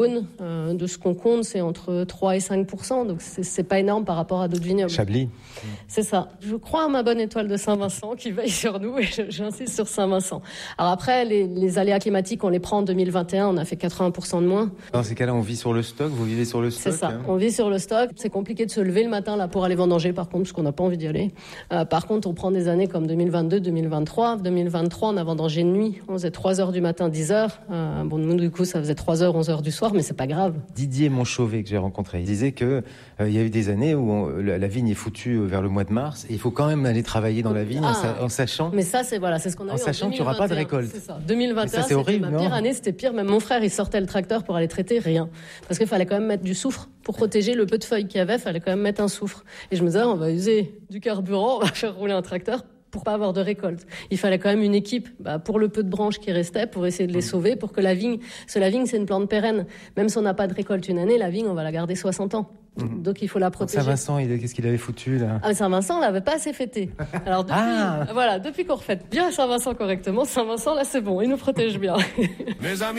De ce qu'on compte, c'est entre 3 et 5%, donc c'est pas énorme par rapport à d'autres vignobles. Chablis. C'est ça. Je crois à ma bonne étoile de Saint-Vincent qui veille sur nous et j'insiste sur Saint-Vincent. Alors après, les aléas climatiques, on les prend en 2021, on a fait 80% de moins. Dans ces cas-là, on vit sur le stock, vous vivez sur le stock. C'est ça, on vit sur le stock. C'est compliqué de se lever le matin là pour aller vendanger par contre, parce qu'on n'a pas envie d'y aller. Par contre, on prend des années comme 2022, 2023. 2023, on a vendangé de nuit. On faisait 3h du matin, 10h. Nous, du coup, ça faisait 3h, 11h du soir, mais c'est pas grave. Didier Monchauvet, que j'ai rencontré, il disait que il y a eu des années où la vigne est foutue vers le mois de mars et il faut quand même aller travailler dans la vigne en sachant. Mais ça, c'est ce qu'on a eu en sachant qu'il n'y aura pas de récolte. C'est ça. 2021, ça, c'est horrible, ma pire année, c'était pire. Même mon frère, il sortait le tracteur pour aller traiter, rien. Parce qu'il fallait quand même mettre du soufre. Pour protéger le peu de feuilles qu'il y avait, il fallait quand même mettre un soufre. Et je me disais, on va user du carburant, on va faire rouler un tracteur pour pas avoir de récolte. Il fallait quand même une équipe pour le peu de branches qui restaient, pour essayer de les sauver, pour que la vigne, c'est une plante pérenne. Même si on n'a pas de récolte une année, la vigne, on va la garder 60 ans. Donc il faut la protéger. Saint-Vincent, qu'est-ce qu'il avait foutu là ? Saint-Vincent, on l'avait pas assez fêté. Alors depuis qu'on refête bien Saint-Vincent correctement, Saint-Vincent là c'est bon, il nous protège bien. Mes amis.